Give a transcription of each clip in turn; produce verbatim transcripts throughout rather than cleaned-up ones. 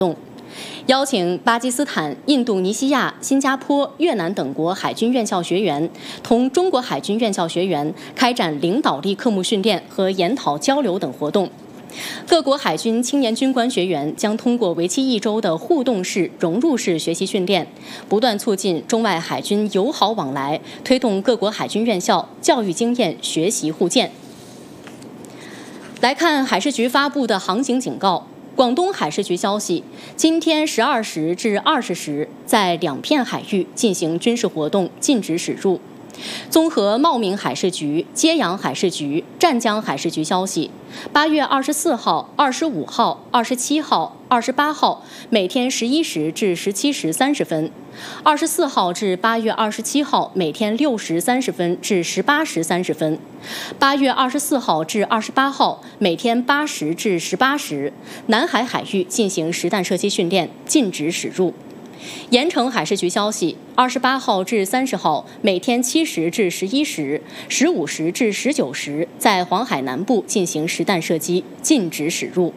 动，邀请巴基斯坦、印度尼西亚、新加坡、越南等国海军院校学员同中国海军院校学员开展领导力科目训练和研讨交流等活动。各国海军青年军官学员将通过为期一周的互动式、融入式学习训练，不断促进中外海军友好往来，推动各国海军院校教育经验学习互鉴。来看海事局发布的航行警告。广东海事局消息，今天十二时至二十时，在两片海域进行军事活动，禁止驶入。综合茂名海事局、揭阳海事局、湛江海事局消息，八月二十四号、二十五号、二十七号、二十八号每天十一时至十七时三十分，二十四号至八月二十七号每天六时三十分至十八时三十分，八月二十四号至二十八号每天八时至十八时，南海海域进行实弹射击训练，禁止驶入。盐城海事局消息，二十八号至三十号每天七时至十一时、十五时至十九时，在黄海南部进行实弹射击，禁止驶入。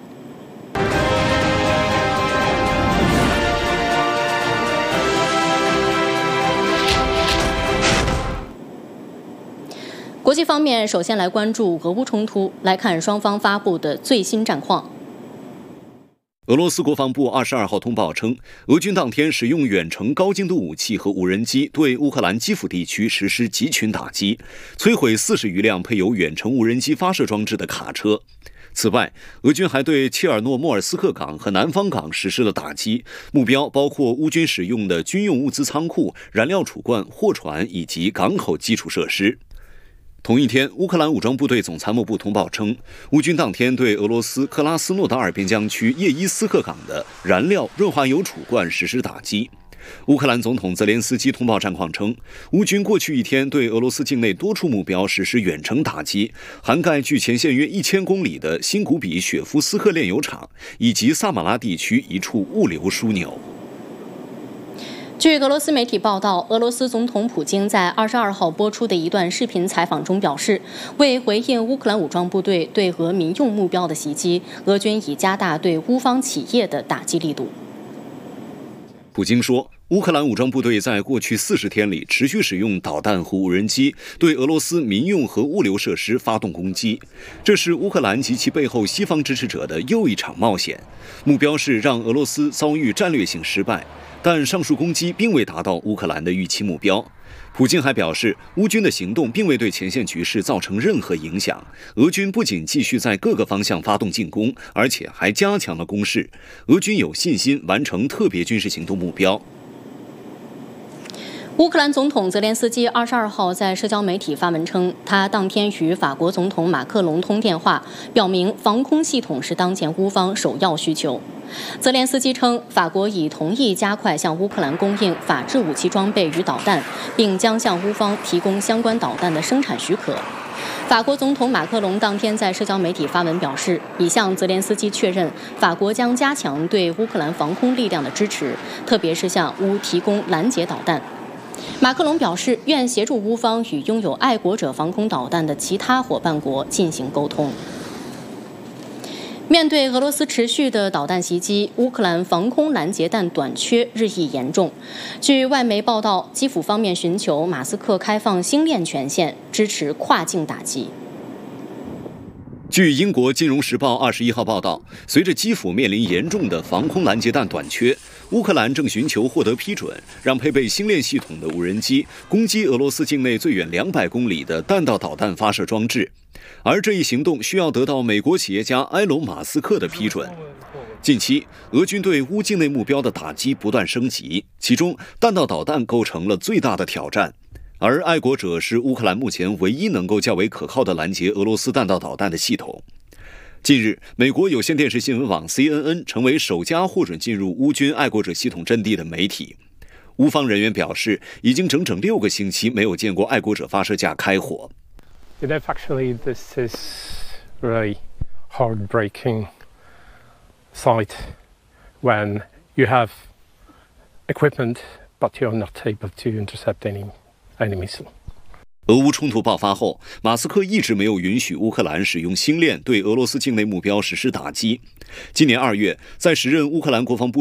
国际方面，首先来关注俄乌冲突，来看双方发布的最新战况。 俄罗斯国防部二十二号通报称，俄军当天使用远程高精度武器和无人机对乌克兰基辅地区实施集群打击，摧毁四十余辆配有远程无人机发射装置的卡车。此外，俄军还对切尔诺莫尔斯克港和南方港实施了打击，目标包括乌军使用的军用物资仓库、燃料储罐、货船以及港口基础设施。同一天，乌克兰武装部队总参谋部通报称，乌军当天对俄罗斯克拉斯诺达尔边疆区叶伊斯克港的燃料润滑油储罐实施打击。乌克兰总统泽连斯基通报战况称，乌军过去一天对俄罗斯境内多处目标实施远程打击，涵盖距前线约一千公里的新古比雪夫斯克炼油厂以及萨马拉地区一处物流枢纽。 据俄罗斯媒体报道，俄罗斯总统普京在二十二号播出的一段视频采访中表示，为回应乌克兰武装部队对俄民用目标的袭击，俄军已加大对乌方企业的打击力度。 普京说，乌克兰武装部队在过去四十天里持续使用导弹和无人机对俄罗斯民用和物流设施发动攻击，这是乌克兰及其背后西方支持者的又一场冒险，目标是让俄罗斯遭遇战略性失败。但上述攻击并未达到乌克兰的预期目标。普京还表示，乌军的行动并未对前线局势造成任何影响。俄军不仅继续在各个方向发动进攻，而且还加强了攻势。俄军有信心完成特别军事行动目标。 乌克兰总统泽连斯基二十二号在社交媒体发文称，他当天与法国总统马克龙通电话，表明防空系统是当前乌方首要需求。泽连斯基称，法国已同意加快向乌克兰供应法制武器装备与导弹，并将向乌方提供相关导弹的生产许可。法国总统马克龙当天在社交媒体发文表示，已向泽连斯基确认，法国将加强对乌克兰防空力量的支持，特别是向乌提供拦截导弹。马克龙表示，愿协助乌方与拥有爱国者防空导弹的其他伙伴国进行沟通。面对俄罗斯持续的导弹袭击，乌克兰防空拦截弹短缺日益严重。据外媒报道，基辅方面寻求马斯克开放星链权限，支持跨境打击。 据英国《金融时报》二十一号报道，随着基辅面临严重的防空拦截弹短缺，乌克兰正寻求获得批准，让配备星链系统的无人机攻击俄罗斯境内最远两百公里的弹道导弹发射装置。而这一行动需要得到美国企业家埃隆·马斯克的批准。近期，俄军对乌境内目标的打击不断升级，其中弹道导弹构成了最大的挑战。而爱国者是乌克兰目前唯一能够较为可靠的拦截俄罗斯弹道导弹的系统。近日，美国有线电视新闻网 C N N 成为首家获准进入乌军爱国者系统阵地的媒体。乌方人员表示，已经整整六个星期没有见过爱国者发射架开火。 You know, factually, this is really heartbreaking sight when you have equipment, but you're not able to intercept any any missile. 俄乌冲突爆发后，马斯克一直没有允许乌克兰使用星链对俄罗斯境内目标实施打击。今年二月，在时任乌克兰国防部